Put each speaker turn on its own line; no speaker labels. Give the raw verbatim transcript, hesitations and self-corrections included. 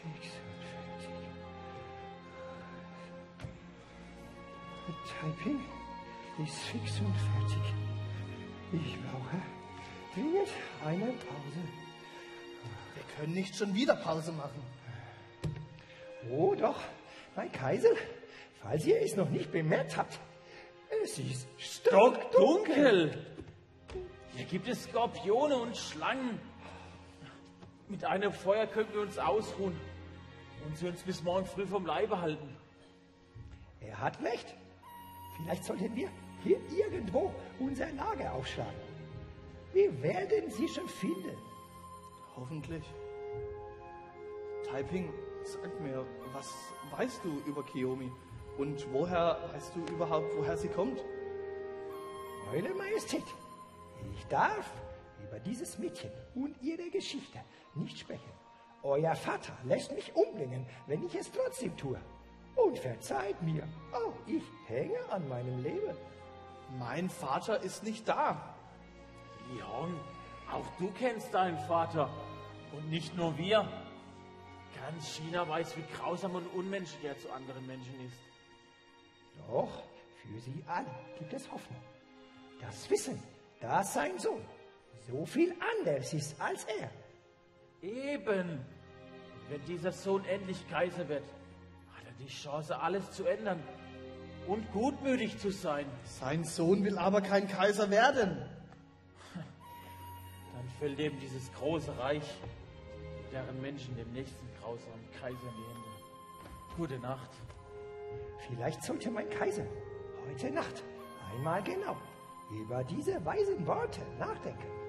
Fix und fertig. Taiping ist fix und fertig. Ich brauche dringend eine Pause.
Wir können nicht schon wieder Pause machen.
Oh doch, mein Kaisel, falls ihr es noch nicht bemerkt habt, es ist stockdunkel.
Hier gibt es Skorpione und Schlangen. Mit einem Feuer können wir uns ausruhen und sie uns bis morgen früh vom Leibe halten.
Er hat recht. Vielleicht sollten wir hier irgendwo unser Lager aufschlagen. Wir werden sie schon finden.
Hoffentlich. Taiping, sag mir, was weißt du über Kiyomi? Und woher weißt du überhaupt, woher sie kommt?
Eure Majestät, ich darf über dieses Mädchen und ihre Geschichte nicht sprechen. Euer Vater lässt mich umbringen, wenn ich es trotzdem tue. Und verzeiht mir, auch ich hänge an meinem Leben.
Mein Vater ist nicht da.
Leon, auch du kennst deinen Vater. Und nicht nur wir. Ganz China weiß, wie grausam und unmenschlich er zu anderen Menschen ist.
Doch für sie alle gibt es Hoffnung. Das Wissen, dass sein Sohn so viel anders ist als er.
Eben. Wenn dieser Sohn endlich Kaiser wird, hat er die Chance, alles zu ändern und gutmütig zu sein.
Sein Sohn will aber kein Kaiser werden.
Dann fällt ihm dieses große Reich, deren Menschen dem nächsten grausamen Kaiser in die Hände. Gute Nacht.
Vielleicht sollte mein Kaiser heute Nacht einmal genau über diese weisen Worte nachdenken.